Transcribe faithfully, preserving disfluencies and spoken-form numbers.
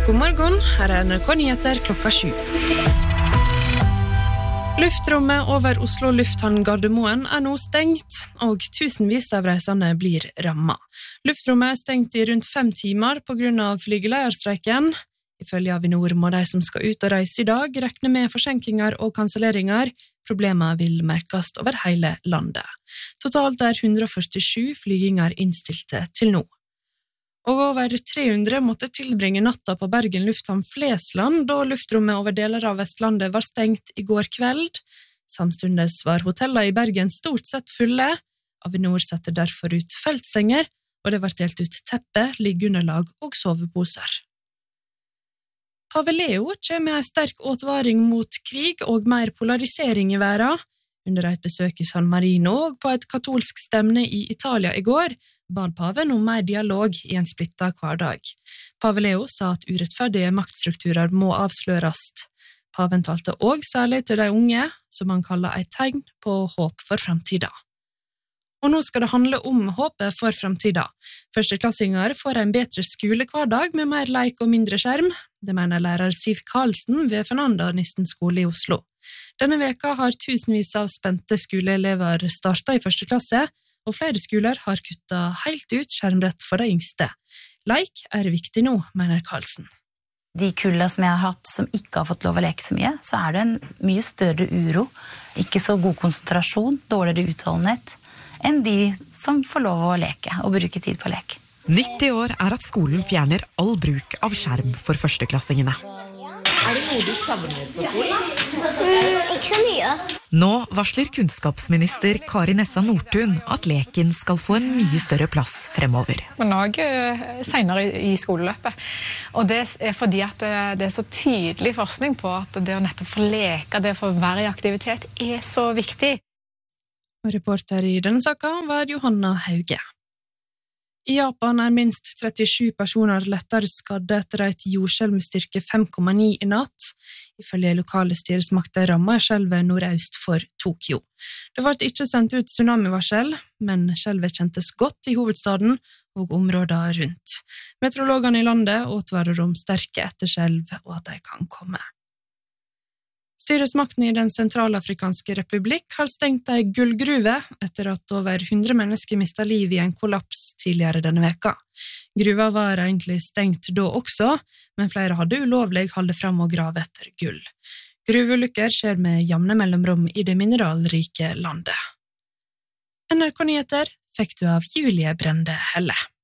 God morgen, her er N R K Nyheter klokka sju. Luftrommet over Oslo lufthavn Gardermoen er nå stengt, og tusenvis av reisende blir rammet. Luftrommet er stengt i rundt fem timer på grunn av flygeleierstreiken. Ifølge Avinor må de som skal ut og reise i dag rekne med forsinkinger og kanselleringer. Problemet vil merkes over hele landet. Totalt er hundre og førtisju flyginger innstilte til nå. Og over tre hundre måtte tilbringe natta på Bergen lufthavn Flesland, da luftrommet over deler av Vestlandet var stengt i går kveld. Samstundes var hotellene i Bergen stort sett fulle. Avinor setter derfor ut feltsenger, og det ble delt ut teppe, liggeunderlag og soveposer. Pave Leo kommer med en sterk advaring mot krig og mer polarisering i verden. Under et besøk i San Marino og på et katolsk stemne i Italia i går, bad paven om mer dialog i en splittet hverdag. Pave Leo sa at urettferdige maktstrukturer må avsløres. Paven talte også særlig til de unge, som han kaller et tegn på håp for fremtiden. Og nå skal det handle om håpet for fremtiden. Førsteklassinger får en bedre skolehverdag med mer leik og mindre skjerm. Det mener lærer Siv Karlsen ved Fernanda Nisten skole i Oslo. Denne veka har tusenvis av spente skoleelever startet i første klasse, og flere skoler har kuttet helt ut skjermrett for de yngste. Leik er viktig nå, mener Karlsen. De kullene som jeg har hatt som ikke har fått lov å leke så mye, så er det en mye større uro, ikke så god konsentrasjon, dårligere utholdenhet, enn de som får lov å leke og bruke tid på lek. nitti år er at skolen fjerner all bruk av skjerm for førsteklassingene. Er det noe du savner på skolen? Mm, ikke så mye. Nå varsler kunnskapsminister Kari Nessa Nordtun at leken skal få en mye større plass fremover. Men også senere i skoleløpet. Og det er fordi at det er så tydelig forskning på at det å nettopp få leke, det å få være i aktivitet, er så viktig. Og reporter i denne saken var Johanna Hauge. I Japan er minst trettisju personer lettere skadde etter et jordskjelv med styrke fem komma ni i natt. Ifølge lokale styresmakter rammet skjelvet nordøst for Tokyo. Det ble ikke sendt ut tsunamivarsel, men skjelvet kjentes godt i hovedstaden og områder rundt. Meteorologene i landet advarer om sterke etterskjelv og at de kan komme. Styresmakten i Den sentralafrikanske republikk har stengt ei gullgruve etter at over hundre mennesker mistet liv i en kollaps tidligere denne veka. Gruva var egentlig stengt da også, men flere hadde ulovlig holdt frem og grave etter gull. Gruveulykker skjer med jevne mellomrom i det mineralrike landet. N R K Nyheter fikk du av Julie Brende Helle.